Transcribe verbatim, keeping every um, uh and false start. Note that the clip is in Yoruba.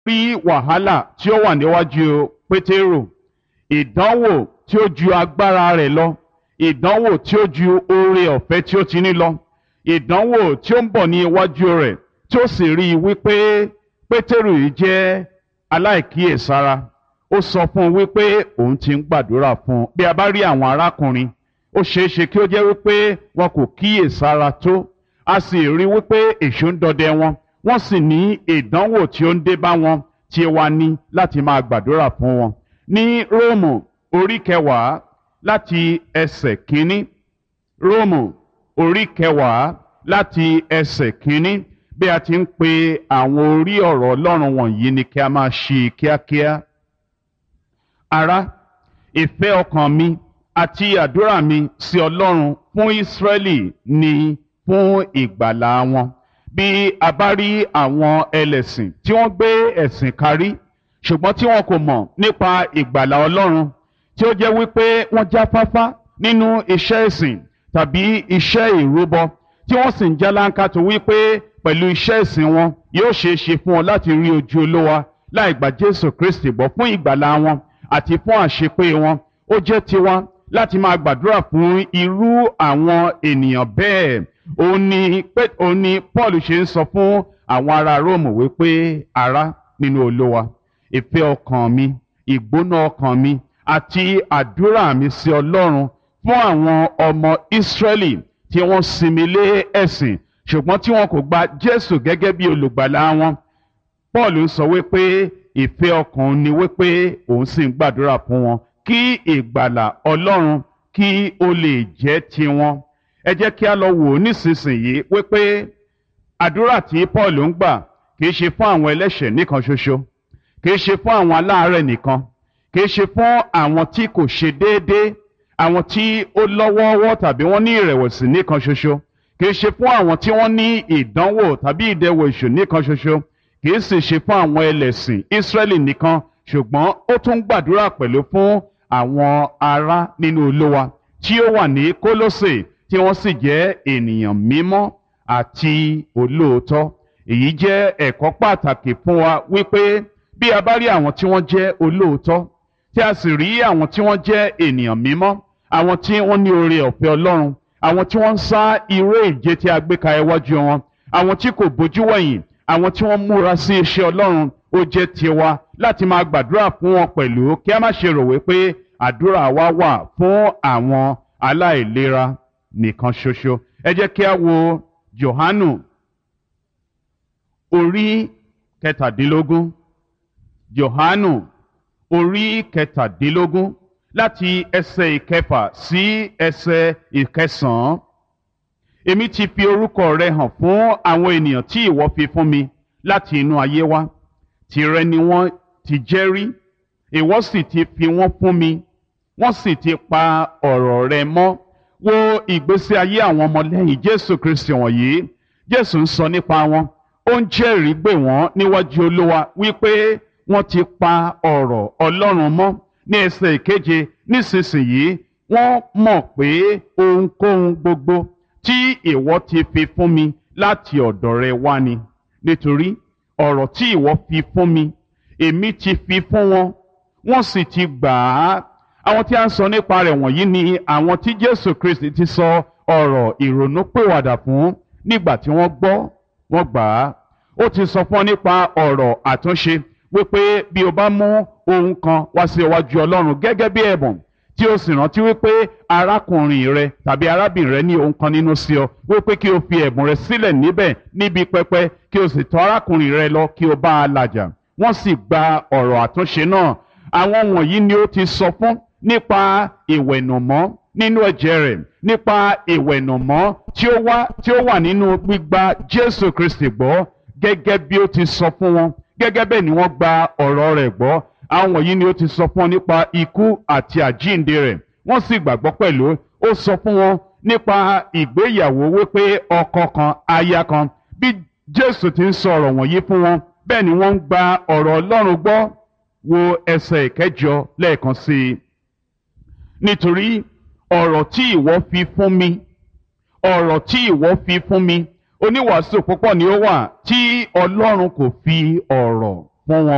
rí wàhálà tí ó wà níwájú Pétérù, ìdánwò tí ó ju agbára rẹ̀ lọ, ìdánwò tí ó ju oore ọ̀fẹ́ tí ó ti ní lọ, ìdánwò tí ó ń bọ̀ ní iwájú rẹ̀, tí ó sì rí i wípé Pétérù yìí jẹ́ aláìkíyèsára. Ó sọ fún un wípé òun ti ń gbàdúrà fún un. Bí a bá rí àwọn arákùnrin, ó ṣeé ṣe kí ó jẹ́ wípé wọn kò kíyèsára tó, a sì rí wípé èṣù ń dọdẹ wọn, wọ́n sì ní ìdánwò tí ó ń dé bá wọn tí wá ní láti máa gbàdúrà fún wọn. Ní Róòmù orí kẹwàá láti ẹsẹ̀ kínní, Róòmù orí kẹwàá láti ẹsẹ̀ kínní, bí a ti ń pe àwọn orí ọ̀rọ̀ Ọlọ́run wọ̀nyí ni kí a máa ṣí kíákíá. Ará, ìfẹ́ ọkàn mi àti àdúrà mi sí Ọlọ́run fún Ísírẹ́lì ni fún ìgbàlà wọn. Bí a bá rí àwọn ẹlẹ́sìn tí wọ́n gbé ẹ̀sìn karí ṣùgbọ́n tí wọn kò mọ̀ nípa ìgbàlà Ọlọ́run, tí ó jẹ́ wípé wọ́n jáfáfá nínú iṣẹ́ ìsìn tàbí iṣẹ́ ìrúbọ, tí wọ́n sì ń jálánkátó wípé pẹ̀lú iṣẹ́ ìsìn wọn yóò ṣeé ṣe fún wọn láti rí ojú Olúwa láì gba Jésù Kristi gbọ́ fún ìgbàlà wọn àti fún àṣepé wọn. Ó jẹ́ tiwa láti máa gbàdúrà fún irú àwọn ènìyàn bẹ́ẹ̀. Òun ni pé òun ni Paul ṣe ń sọ fún àwọn ará Róòmù wípé, ará nínú Olúwa, ìfẹ́ ọkàn mi, ìgbóná ọkàn mi àti àdúrà mi sí Ọlọ́run fún àwọn ọmọ Ísírẹ́lì tí wọ́n sinmi lé ẹ̀sìn ṣùgbọ́n tí wọn kò gba Jésù gẹ́gẹ́ bí olùgbàlà wọn. Paul ń sọ wípé ìfẹ́ ọkàn ni wípé òun sì ń gbàdúrà fún wọn kí ìgbàlà Ọlọ́run kí ó lè jẹ́ tiwọn. Ẹ jẹ́ kí a lọ wò ó nísinsìnyí wípé àdúrà tí Paul ń gbà kì í ṣe fún àwọn ẹlẹ́ṣẹ̀ nìkan ṣoṣo, kì í ṣe fún àwọn aláàárẹ̀ nìkan, kì í ṣe fún àwọn tí kò ṣe déédéé, àwọn tí ó lọ́wọ́ọ́wọ́ tàbí wọ́n ní ìrẹ̀wẹ̀sì nìkan ṣoṣo, kì í ṣe fún àwọn tí wọ́n ní ìdánwò tàbí ìdẹwò èṣù nìkan ṣoṣo, kì í sì ṣe fún àwọn ẹlẹ́sìn Ísírẹ́lì nìkan, ṣùgbọ́n ó tún gbàdúrà pẹ̀lú fún àwọn ará nínú Olúwa tí ó wà ní Kólósè tí wọ́n sì jẹ́ ènìyàn mímọ́ àti olóòótọ́. Èyí jẹ́ ẹ̀kọ́ pàtàkì fún wa wípé bí a bá rí àwọn tí wọ́n jẹ́ olóòótọ́, tí a sì rí àwọn tí wọ́n jẹ́ ènìyàn mímọ́, àwọn tí wọ́n ní oore ọ̀fẹ́ Ọlọ́run, àwọn tí wọ́n ń sá eré ìje tí a gbé ka iwájú wọn, àwọn tí kò bójú wẹ̀yìn, àwọn tí wọ́n múra sí iṣẹ́ Ọlọ́run, ó jẹ́ tiwa láti máa gbàdúrà fún wọn pẹ̀lú, kí a má ṣe rò wípé àdúrà wa wà fún àwọn aláìlera nìkan ṣoṣo. Ẹ jẹ́ kí a wo Jòhánù orí kẹtàdínlógún, Jòhánù orí kẹtàdínlógún láti ẹsẹ̀ ìkẹfà sí ẹsẹ̀ ìkẹsàn-án. Èmi ti fi orúkọ rẹ hàn fún àwọn ènìyàn tí ìwọ fi fún mi láti inú ayé wá. Tìrẹ ni wọ́n ti jẹ́ rí, ìwọ sì ti fi wọ́n fún mi, wọ́n sì ti pa ọ̀rọ̀ rẹ mọ́. Wo ìgbésí ayé àwọn ọmọlẹ́yìn Jésù Kristi wọ̀nyí. Jésù ń sọ nípa wọn, ó ń jẹ́rìí gbè wọ́n níwájú Olúwa wípé wọ́n ti pa ọ̀rọ̀ Ọlọ́run mọ́. Ní ẹsẹ̀ ìkeje, nísinsìnyí wọ́n mọ̀ pé ohunkóhun gbogbo tí ìwọ ti fi fún mi láti ọ̀dọ̀ rẹ wá ni. Nítorí ọ̀rọ̀ tí ìwọ fi fún mi, èmi ti fi fún wọn, wọ́n sì ti gbà á. Àwọn tí a ń sọ nípa rẹ̀ wọ̀nyí ni àwọn tí Jésù Kristi ti sọ ọ̀rọ̀ ìrònúpìwàdà fún nígbà tí wọ́n gbọ́, wọ́n gbà á. Ó ti sọ fún ọ nípa ọ̀rọ̀ àtúnṣe wípé bí o bá mú ohun kan wá sí iwájú Ọlọ́run gẹ́gẹ́ bí ẹ̀bùn, tí o sì rántí wípé arákùnrin rẹ tàbí arábìnrin rẹ ní ohun kan nínú sí ọ, wípé kí o fi ẹ̀bùn rẹ sílẹ̀ níbẹ̀ níbi pẹpẹ, kí o sì tọ̀ arákùnrin rẹ lọ kí o bá a làjà. Wọ́n sì gba ọ̀rọ̀ àtúnṣe náà. Àwọn wọ̀nyí ni ó ti sọ fún nípa ìwẹ̀nùmọ́ nínú ẹ̀jẹ̀ rẹ̀, nípa ìwẹ̀nùmọ́ tí ó wá tí ó wà nínú gbígba Jésù Kristi gbọ́, gẹ́gẹ́ bí ó ti sọ fún wọn. Gẹ́gẹ́ bẹ́ẹ̀ ni wọ́n gba ọ̀rọ̀ rẹ̀ gbọ́. Àwọn wọ̀nyí ni ó ti sọ fún wọn nípa ikú àti àjíǹde rẹ̀, wọ́n sì gbàgbọ́ pẹ̀lú. Ó sọ fún wọn nípa ìgbéyàwó wípé ọkọ kan aya kan. Bí Jésù ti ń sọ ọ̀rọ̀ wọ̀nyí fún wọn, bẹ́ẹ̀ ni wọ́n ń gba ọ̀rọ̀ Ọlọ́run gbọ́. Wo ẹsẹ̀ ìkẹjọ lẹ́ẹ̀kan sí i. Nítorí ọ̀rọ̀ tí ìwọ fi fún mi, ọ̀rọ̀ tí ìwọ fi fún mi, oníwàásù púpọ̀ ni ó wà tí Ọlọ́run kò fi ọ̀rọ̀ fún wọn.